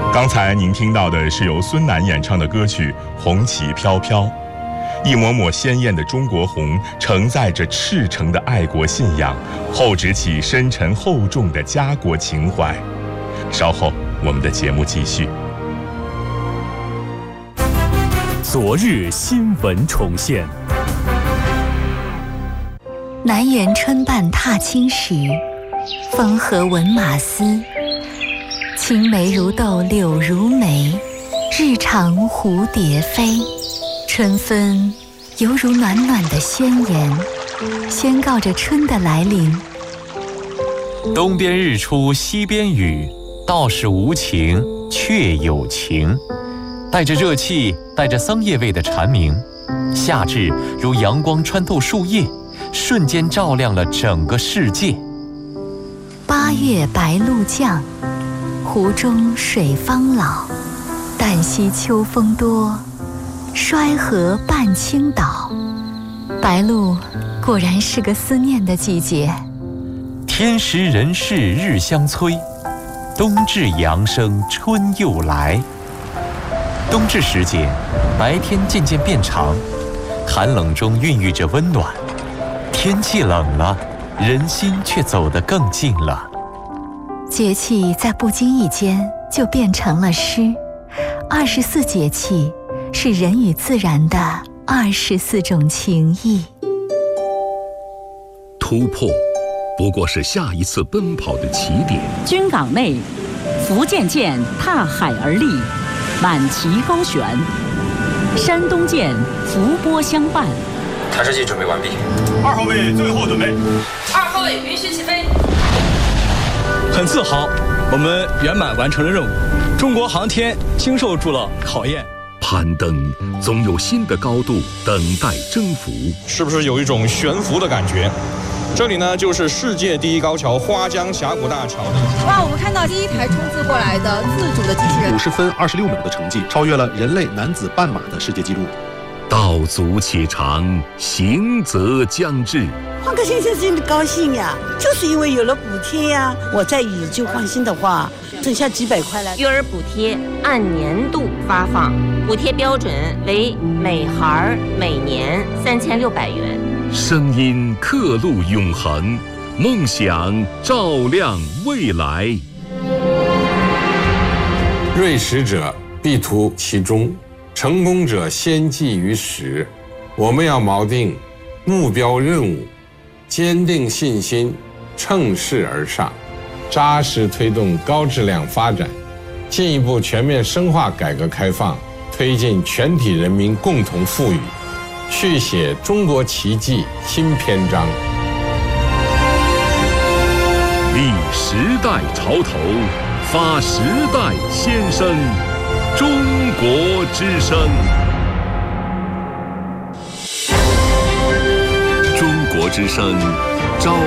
刚才您听到的是由孙楠演唱的歌曲《红旗飘飘》，一抹抹鲜艳的中国红，承载着赤诚的爱国信仰，厚植起深沉厚重的家国情怀。稍后我们的节目继续。 昨日新闻重现。 南园春半踏青时，风和闻马嘶。青梅如豆柳如眉，日长蝴蝶飞。春分犹如暖暖的宣言，宣告着春的来临。 东边日出西边雨，道是无晴却有晴。带着热气，带着桑叶味的蝉鸣，夏至如阳光穿透树叶，瞬间照亮了整个世界。 八月白露降，湖中水方老。旦夕秋风多，衰河半倾倒。白露果然是个思念的季节。 天时人事日相催，冬至阳生春又来。冬至时节，白天渐渐变长，寒冷中孕育着温暖。天气冷了，人心却走得更近了。 节气在不经意间就变成了诗。24节气是人与自然的24种情谊。 突破不过是下一次奔跑的起点。 军港内，福建舰踏海而立，满旗高悬；山东舰伏波相伴。 探视器准备完毕。 2号位最后准备。 2号位允许起飞。 很自豪，我们圆满完成了任务。中国航天经受住了考验。 攀登总有新的高度等待征服。 是不是有一种悬浮的感觉？这里呢，就是世界第一高桥花江峡谷大桥。 哇，我们看到第一台冲刺过来的自主的机器人 ，50分26秒的成绩，超越了人类男子半马的世界纪录。 道阻且长，行则将至。 换个先生真的高兴呀，就是因为有了补贴呀。我在以旧换新的话，剩下几百块了。 育儿补贴按年度发放，补贴标准为每孩每年3600元。 声音刻录永恒，梦想照亮未来。 锐识者必图其中，成功者先记于始。我们要锚定目标任务，坚定信心，乘势而上，扎实推动高质量发展，进一步全面深化改革开放，推进全体人民共同富裕，续写中国奇迹新篇章。 立时代潮头，发时代先声，中国之声。中国之声，朝